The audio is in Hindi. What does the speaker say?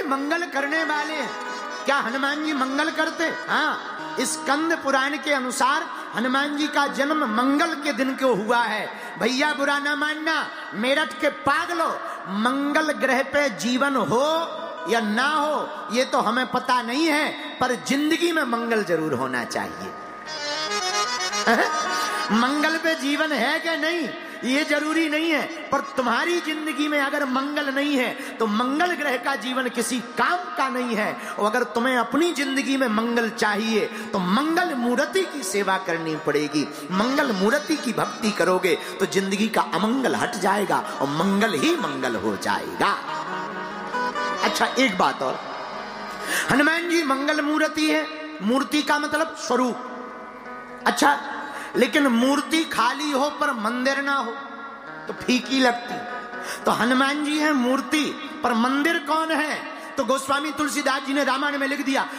मंगल करने वाले हैं। क्या हनुमान जी मंगल करते? हाँ, स्कंद पुराण के अनुसार हनुमान जी का जन्म मंगल के दिन को हुआ है। भैया बुरा ना मानना, मेरठ के पागलों, मंगल ग्रह पे जीवन हो या ना हो ये तो हमें पता नहीं है, पर जिंदगी में मंगल जरूर होना चाहिए। मंगल पे जीवन है कि नहीं ये जरूरी नहीं है, पर तुम्हारी जिंदगी में अगर मंगल नहीं है तो मंगल ग्रह का जीवन किसी काम का नहीं है। और अगर तुम्हें अपनी जिंदगी में मंगल चाहिए तो मंगल मूर्ति की सेवा करनी पड़ेगी। मंगल मूर्ति की भक्ति करोगे तो जिंदगी का अमंगल हट जाएगा और मंगल ही मंगल हो जाएगा। अच्छा, एक बात और, हनुमान जी मंगल मूर्ति है। मूर्ति का मतलब स्वरूप। अच्छा, लेकिन मूर्ति खाली हो पर मंदिर ना हो तो फीकी लगती। तो हनुमान जी है मूर्ति, पर मंदिर कौन है? तो गोस्वामी तुलसीदास जी ने रामायण में लिख दिया,